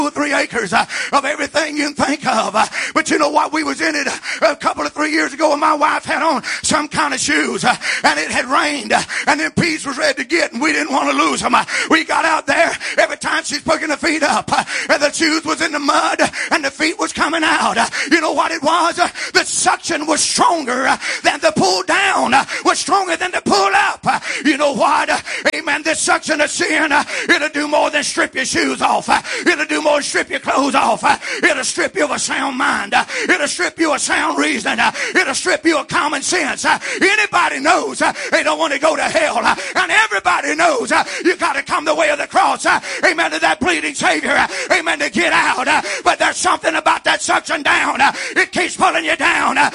2 or 3 acres of everything you can think of. But you know what? We was in it a couple of 3 years ago, and my wife had on some kind of shoes, and it had rained, and them peas was ready to get, and we didn't want to lose them. We got out there. Every time she's picking the feet up, and the shoes was in the mud, and the feet was coming out. You know what it was? The suction was stronger than the pull down, was stronger than the pull up. You know what? Amen. This suction of sin, it'll do more than strip your shoes off. It'll do more than strip your clothes off. It'll strip you of a sound mind. It'll strip you of sound reason. It'll strip you of common sense. Anybody knows they don't want to go to hell. And everybody knows you got to come the way of the cross. Amen, to that bleeding Savior. Amen, to get out. But there's something about that suction down. It keeps pulling you down.